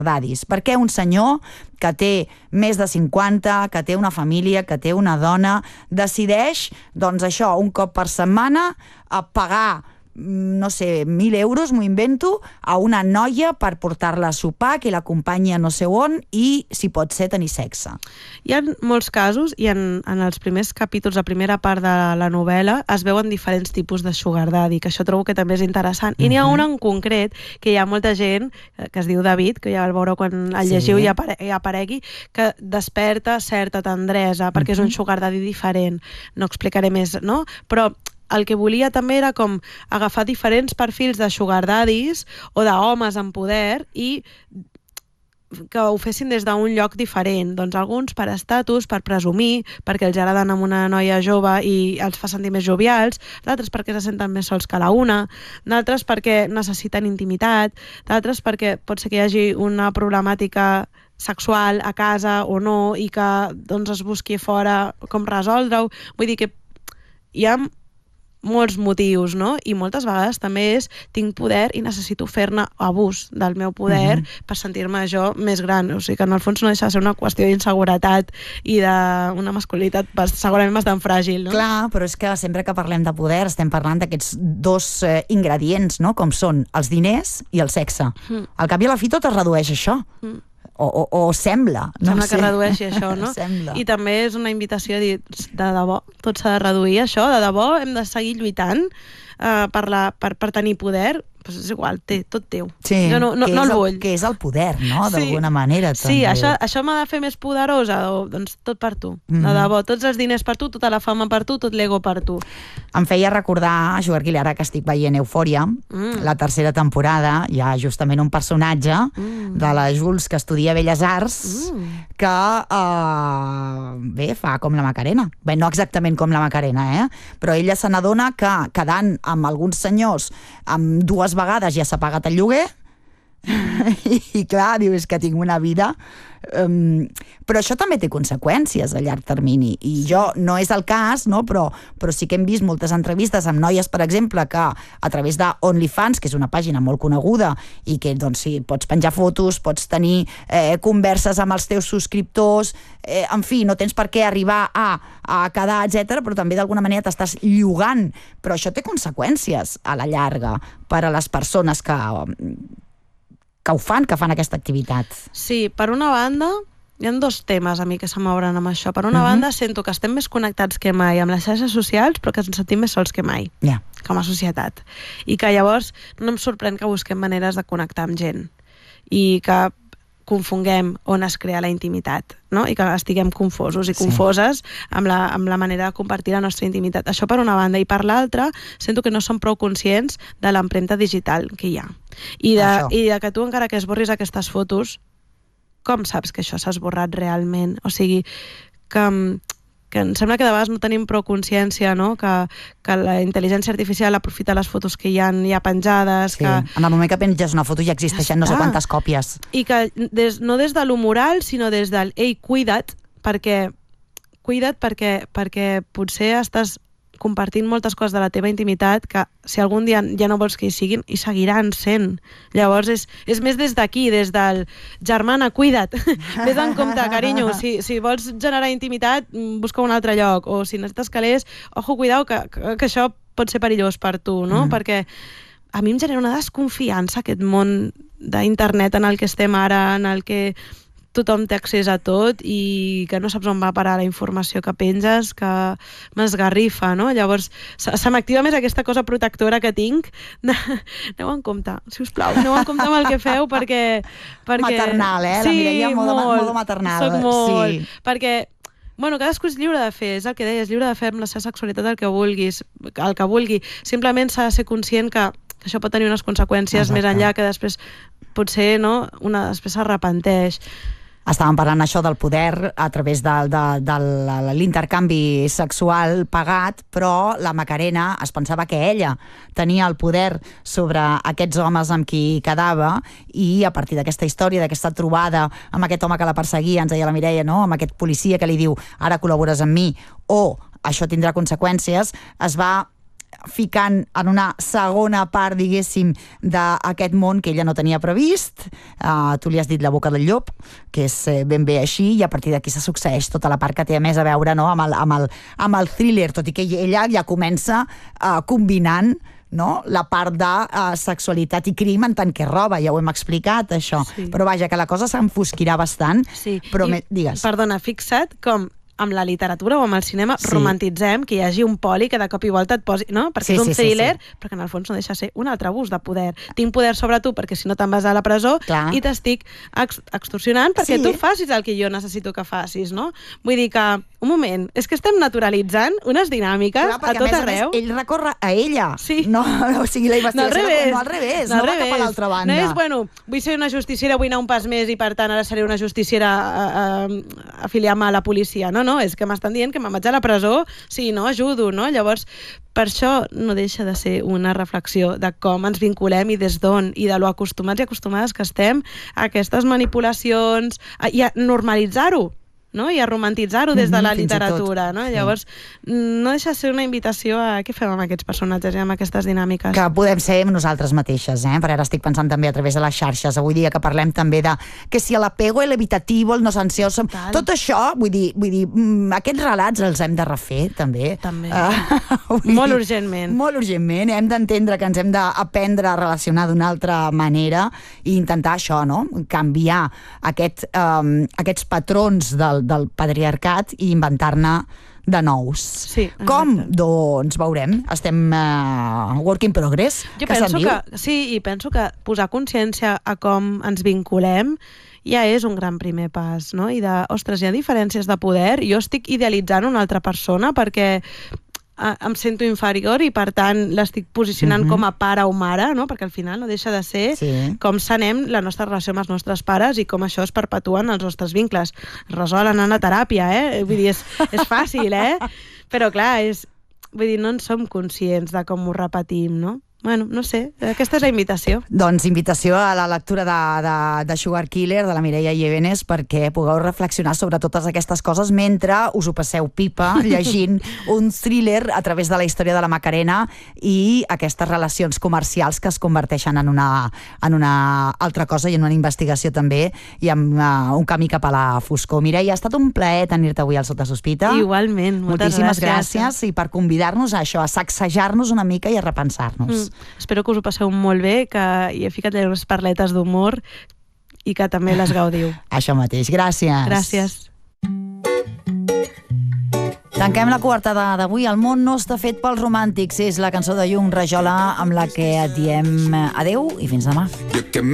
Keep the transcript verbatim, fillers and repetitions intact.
dadis. Per què un senyor que té més de cinquanta, que té una família, que té una dona, decideix, doncs això, un cop per setmana, a pagar no sé, mil euros, m'ho invento, a una noia per portar-la a sopar, que l'acompanyi a no sé on i, si pot ser, tenir sexe. Hi ha molts casos, i en, en els primers capítols, la primera part de la novel·la, es veuen diferents tipus de sugar daddy, que això trobo que també és interessant. I n'hi ha una en concret, que hi ha molta gent, que es diu David, que ja el veureu quan el llegiu i apare aparegui, que desperta certa tendresa, perquè és un sugar daddy diferent. No explicaré més, no? Però el que volia també era com agafar diferents perfils de sugar daddies o d'homes en poder i que ho fessin des d'un lloc diferent. Doncs alguns per estatus, per presumir, perquè els agraden amb una noia jove i els fa sentir més jovials, d'altres perquè se senten més sols que la una, d'altres perquè necessiten intimitat, d'altres perquè pot ser que hi hagi una problemàtica sexual a casa o no i que doncs, es busqui fora com resoldre-ho. Vull dir que hi ha molts motius, no? I moltes vegades també és tinc poder i necessito fer-ne abús del meu poder uh-huh. per sentir-me jo més gran. O sigui que en el fons no deixa de ser una qüestió d'inseguretat i d'una masculinitat segurament bastant fràgil, no? Clar, però és que sempre que parlem de poder estem parlant d'aquests dos eh, ingredients, no? Com són els diners i el sexe. Uh-huh. Al cap i a la fi tot es redueix a això. Uh-huh. O, o, o sembla. No sembla sé. que redueixi això, no? Sembla. I també és una invitació a dir, de debò, tot s'ha de reduir això, de debò hem de seguir lluitant uh, per, la, per, per tenir poder, doncs és igual, té, tot teu. Sí, jo no, no, que, no és el vull. El, que és el poder, no? D'alguna sí. manera. També. Sí, això, això m'ha de fer més poderosa, o, doncs tot per tu. Mm-hmm. De debò, tots els diners per tu, tota la fama per tu, tot l'ego per tu. Em feia recordar, Joaquim, ara que estic veient Eufòria, mm. la tercera temporada, hi ha justament un personatge mm. de la Jules que estudia Belles Arts mm. que, uh, bé, fa com la Macarena. Bé, no exactament com la Macarena, eh? Però ella se n'adona que quedant amb alguns senyors amb dues vegades ja s'ha pagat el lloguer I, i clar, diu, és que tinc una vida um, però això també té conseqüències a llarg termini i jo, no és el cas, no? però, però sí que hem vist moltes entrevistes amb noies, per exemple, que a través de OnlyFans, que és una pàgina molt coneguda i que doncs sí, pots penjar fotos, pots tenir eh, converses amb els teus subscriptors, eh, en fi, no tens per què arribar a, a quedar, etcètera, però també d'alguna manera t'estàs llogant, però això té conseqüències a la llarga per a les persones que que ho fan, que fan aquesta activitat. Sí, per una banda, hi ha dos temes a mi que se m'obren amb això. Per una uh-huh. banda, sento que estem més connectats que mai amb les xarxes socials, però que ens sentim més sols que mai, yeah. com a societat. I que llavors no em sorprèn que busquem maneres de connectar amb gent. I que confonguem on es crea la intimitat, no? I que estiguem confosos i confoses sí. amb, la, amb la manera de compartir la nostra intimitat. Això per una banda. I per l'altra, sento que no som prou conscients de l'empremta digital que hi ha. I de, I de que tu, encara que esborris aquestes fotos, com saps que això s'ha esborrat realment? O sigui, que, que em sembla que de vegades no tenim prou consciència, no? que, que la intel·ligència artificial aprofita les fotos que hi ha, hi ha penjades. Sí. Que... En el moment que penges una foto ja existeixen no sé quantes còpies. I que des, no des de lo moral, sinó des del ei, cuida't, perquè cuida't perquè, perquè potser estàs compartint moltes coses de la teva intimitat que si algun dia ja no vols que hi siguin, hi seguiran sent. Llavors és, és més des d'aquí, des del germana, cuida't, vés en compte, carinyo, si, si vols generar intimitat, busca un altre lloc, o si necessites calés, ojo, cuidao, que, que, que això pot ser perillós per tu, no? Mm. Perquè a mi em genera una desconfiança aquest món d'internet en el que estem ara, en el que tothom té accés a tot i que no saps on va parar la informació que penges, que m'esgarrifa, no? Llavors, se, se m'activa més aquesta cosa protectora que tinc. Aneu en compte, sisplau, aneu en compte amb el que feu, perquè... perquè... Maternal, eh? Sí, la Mireia, molt, molt, molt maternal. Soc molt, sí. perquè... Bueno, cadascú és lliure de fer, és el que deies, lliure de fer amb la seva sexualitat el que vulguis, el que vulgui. Simplement s'ha de ser conscient que, que això pot tenir unes conseqüències Exacte. Més enllà, que després potser, no?, una després s'arrepenteix. Estàvem parlant això del poder a través de, de, de l'intercanvi sexual pagat, però la Macarena es pensava que ella tenia el poder sobre aquests homes amb qui quedava i a partir d'aquesta història, d'aquesta trobada amb aquest home que la perseguia, ens deia la Mireia, no? Amb aquest policia que li diu ara col·labores amb mi o això tindrà conseqüències, es va ficant en una segona part, diguéssim, d'aquest món que ella no tenia previst. Uh, tu li has dit La boca del llop, que és eh, ben bé així, i a partir d'aquí se succeeix tota la part que té més a veure, no?, amb el, amb el, amb el thriller, tot i que ella ja comença uh, combinant, no?, la part de uh, sexualitat i crim en tant que roba, ja ho hem explicat, això. Sí. Però vaja, que la cosa s'enfosquirà bastant. Sí. Però I, me, digues. Perdona, fixa't com amb la literatura o amb el cinema sí. romantitzem que hi hagi un poli que de cop i volta et posi... No? Perquè sí, és un sí, thriller, sí, sí. perquè en el fons no deixa ser un altre abús de poder. Tinc poder sobre tu perquè si no te'n vas a la presó Clar. i t'estic ex extorsionant perquè sí. tu facis el que jo necessito que facis, no? Vull dir que, un moment, és que estem naturalitzant unes dinàmiques Clar, a tot a més, arreu. A més, ell recorre a ella. Sí. No, o sigui, la investigació no al revés, no al revés, no, no al va revés. cap a l'altra banda. No és, bueno, vull ser una justiciera, vull anar un pas més i per tant ara seré una justiciera a, a, afiliar-me a la policia. No, no, és que m'estan dient que me'n vaig a la presó, sí, no, ajudo, no? Llavors, per això no deixa de ser una reflexió de com ens vinculem i des d'on, i de lo acostumats i acostumades que estem a aquestes manipulacions, a, i a normalitzar-ho, no? I a romantitzar-ho des de la literatura, no? Llavors, no deixa de ser una invitació a què fem amb aquests personatges i amb aquestes dinàmiques. Que podem ser nosaltres mateixes, eh? Per ara estic pensant també a través de les xarxes, avui dia que parlem també de que si l'apego, l'evitativo, el no ansioso, tot això, vull dir, vull dir, aquests relats els hem de refer, també. També. Uh, molt urgentment. Molt urgentment, hem d'entendre que ens hem d'aprendre a relacionar d'una altra manera i intentar això, no? Canviar aquest, um, aquests patrons del del patriarcat i inventar-ne de nous. Sí, com? Doncs veurem. Estem uh, work in progress, jo que se'n diu. Que, sí, i penso que posar consciència a com ens vinculem ja és un gran primer pas, no? I de, ostres, hi ha diferències de poder, jo estic idealitzant una altra persona perquè em sento inferior i per tant l'estic posicionant uh-huh. com a pare o mare, no? Perquè al final no deixa de ser sí. com sanem la nostra relació amb els nostres pares i com això es perpetua en els nostres vincles. Es resol anant a teràpia, eh? Vull dir, és, és fàcil, eh? Però clar, és, vull dir, no en som conscients de com ho repetim, no? Bueno, no sé, aquesta és la invitació. Doncs invitació a la lectura de, de, de Sugar Killer, de la Mireia Llévenes, perquè pugueu reflexionar sobre totes aquestes coses mentre us ho passeu pipa llegint un thriller a través de la història de la Macarena i aquestes relacions comercials que es converteixen en una, en una altra cosa i en una investigació també i en uh, un camí cap a la foscor. Mireia, ha estat un plaer tenir-te avui al Sota Sospita. Igualment, moltes Moltíssimes gràcies. gràcies i per convidar-nos a això, a sacsejar-nos una mica i a repensar-nos. Mm. Espero que us ho passeu molt bé, que hi he ficat unes parletes d'humor i que també les gaudiu. Això mateix, gràcies. Gràcies. Tanquem la coartada d'avui. El món no està fet pels romàntics. És la cançó de Jung Rajola amb la que et diem adeu i fins demà.